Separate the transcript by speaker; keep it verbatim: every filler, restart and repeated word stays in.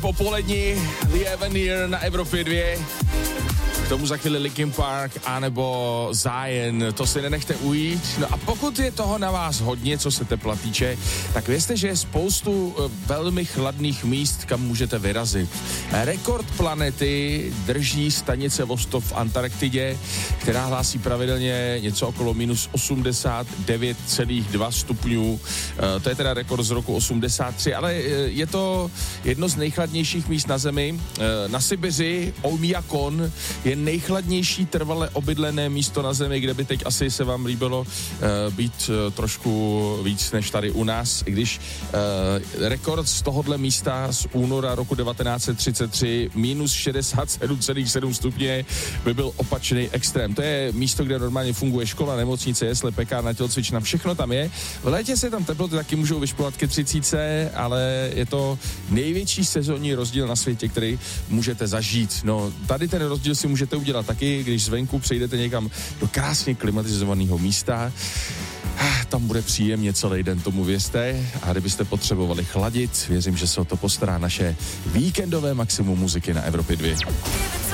Speaker 1: Popolední The Avenir na Evropě dvě. K tomu za chvíli Linkin Park anebo Zion, to si nenechte ujít. No a pokud je toho na vás hodně, co se tepla týče, tak vězte, že je spoustu velmi chladných míst, kam můžete vyrazit. Rekord planety drží stanice Vostok v Antarktidě, která hlásí pravidelně něco okolo minus osmdesát devět celá dva stupňů. To je teda rekord z roku osmdesát tři, ale je to jedno z nejchladnějších míst na Zemi. Na Sibiři Oymyakon je nejchladnější trvale obydlené místo na Zemi, kde by teď asi se vám líbilo uh, být uh, trošku víc než tady u nás, i když uh, rekord z tohohle místa z února roku devatenáct set třicet tři minus šedesát sedm celá sedm stupně by byl opačný extrém. To je místo, kde normálně funguje škola, nemocnice, jesle, pekárna, tělocvična, všechno tam je. V létě se tam teploty taky můžou vyšplhat ke třicítce, ale je to největší sezónní rozdíl na světě, který můžete zažít. No, tady ten rozdíl si můžete udělat taky, když zvenku přejdete někam do krásně klimatizovaného místa. Tam bude příjemně celý den, tomu vězte. A kdybyste potřebovali chladit, věřím, že se o to postará naše víkendové maximum muziky na Evropě dvě.